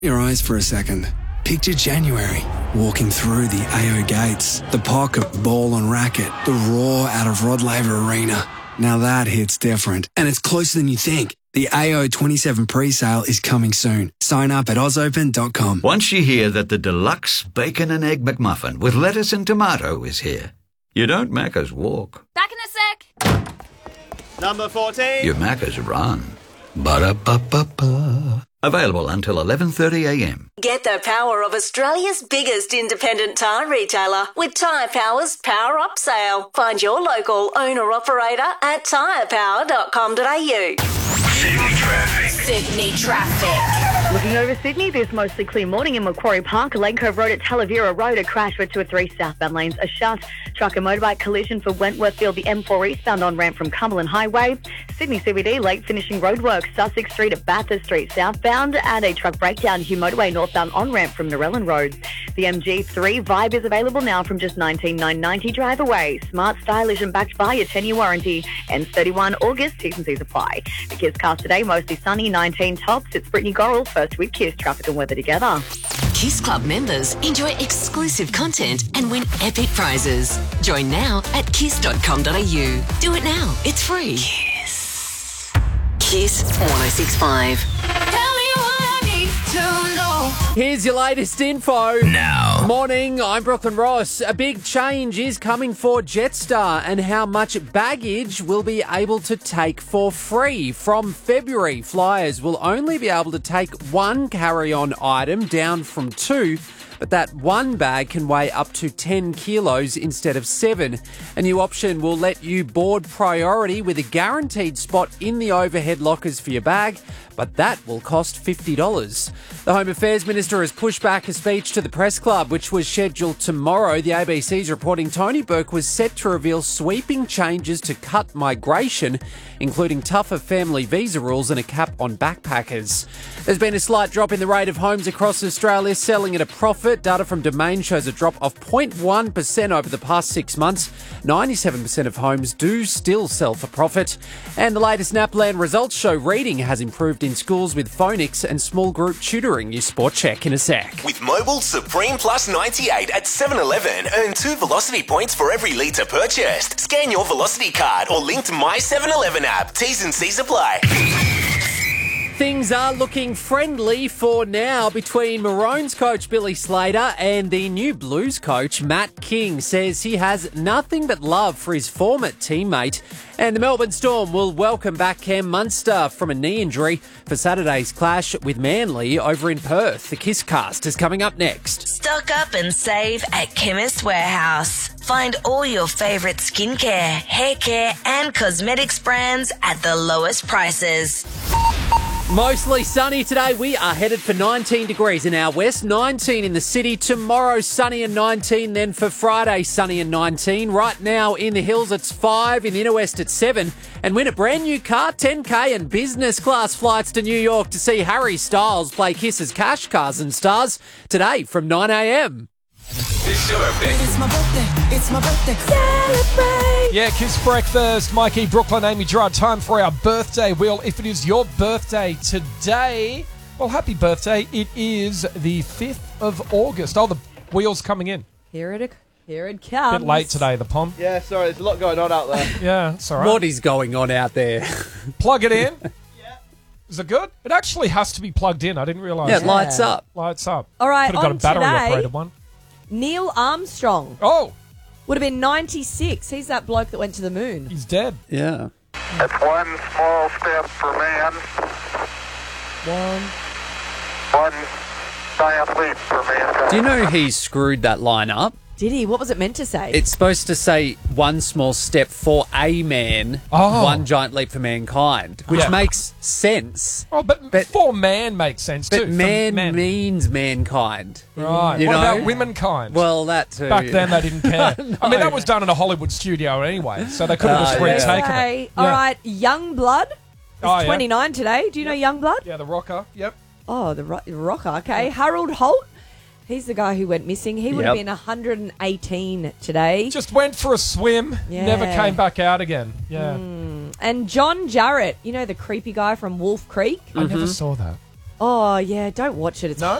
Your eyes for a second. Picture January, walking through the AO gates, the pocket ball on racket, the roar out of Rod Laver Arena. Now that hits different, and it's closer than you think. The AO 27 pre-sale is coming soon. Sign up at ozopen.com. Once you hear that the deluxe bacon and egg McMuffin with lettuce and tomato is here, you don't Macca's walk. Back in a sec. Number 14. You Macca's run. Ba-da-ba-ba-ba. Available until 11:30am. Get the power of Australia's biggest independent tyre retailer with Tyre Power's Power Up Sale. Find your local owner-operator at tyrepower.com.au. Sydney traffic. Looking over Sydney, this mostly clear morning in Macquarie Park, Lane Cove Road at Talavera Road, a crash with 2 or 3 southbound lanes, a shut. Truck and motorbike collision for Wentworthfield, the M4 eastbound on ramp from Cumberland Highway. Sydney CBD, late finishing roadworks, Sussex Street at Bathurst Street southbound, and a truck breakdown, Hugh Motorway northbound on ramp from Narellan Road. The MG3 Vibe is available now from just $19,990 drive away. Smart, stylish and backed by a 10-year warranty. Ends 31 August, T's and C's apply. The Kiss cast today, mostly sunny, 19 tops. It's Brittany Gorrell, first with Kiss, traffic and weather together. Kiss Club members enjoy exclusive content and win epic prizes. Join now at kiss.com.au. Do it now. It's free. Kiss 106.5. Here's your latest info. Now. Morning, I'm Brooklyn Ross. A big change is coming for Jetstar and how much baggage we'll be able to take for free. From February, flyers will only be able to take 1 carry-on item down from 2, but that one bag can weigh up to 10 kilos instead of 7. A new option will let you board priority with a guaranteed spot in the overhead lockers for your bag, but that will cost $50. The Home Affairs Minister has pushed back a speech to the Press Club, which was scheduled tomorrow. The ABC's reporting Tony Burke was set to reveal sweeping changes to cut migration, including tougher family visa rules and a cap on backpackers. There's been a slight drop in the rate of homes across Australia selling at a profit. Data from Domain shows a drop of 0.1% over the past 6 months. 97% of homes do still sell for profit. And the latest NAPLAN results show reading has improved in schools with phonics and small group tutoring. Your sport check in a sec. With Mobile Supreme Plus 98 at 7-Eleven, earn 2 Velocity points for every litre purchased. Scan your Velocity card or link to My 7-Eleven app. T's and C's apply. Things are looking friendly for now between Maroons coach Billy Slater and the new Blues coach Matt King. Says he has nothing but love for his former teammate. And the Melbourne Storm will welcome back Cam Munster from a knee injury for Saturday's clash with Manly over in Perth. The Kiss Cast is coming up next. Stock up and save at Chemist Warehouse. Find all your favourite skincare, hair care and cosmetics brands at the lowest prices. Mostly sunny today. We are headed for 19 degrees in our west, 19 in the city. Tomorrow, sunny and 19. Then for Friday, sunny and 19. Right now in the hills, it's 5. In the inner west, it's 7. And win a brand new car, 10K and business class flights to New York to see Harry Styles play Kiss's Cash Cars and Stars today from 9am. It's your birthday. It's my birthday. It's my birthday. Celebrate. Yeah, Kiss Breakfast. Mikey, Brooklyn, Amy Gerard. Time for our birthday wheel. If it is your birthday today, well, happy birthday. It is the 5th of August. Oh, the wheel's coming in. Here it comes. Bit late today, the pom. Yeah, sorry, there's a lot going on out there. Yeah, it's all right. What is going on out there? Plug it in. Is it good? It actually has to be plugged in. I didn't realise. Yeah, it lights up. Lights up. All right, could have got a battery today, operated one. Neil Armstrong. Oh. Would have been 96. He's that bloke that went to the moon. He's dead. Yeah. It's one small step for man. One giant leap for mankind. Do you know he screwed that line up? Did he? What was it meant to say? It's supposed to say one small step for a man, one giant leap for mankind, which makes sense. Oh, but for man makes sense too. But man means mankind. Right. You what know? about womankind? Well, that too. Back then they didn't care. No. I mean, that was done in a Hollywood studio anyway, so they could have just retaken it. All right, Youngblood is 29 today. Do you know Youngblood? Yeah, the rocker. Yep. Oh, the rocker. Okay. Harold Holt. He's the guy who went missing. He would have been 118 today. Just went for a swim, never came back out again. Yeah. And John Jarrett, you know the creepy guy from Wolf Creek? I never saw that. Oh, yeah, don't watch it. It's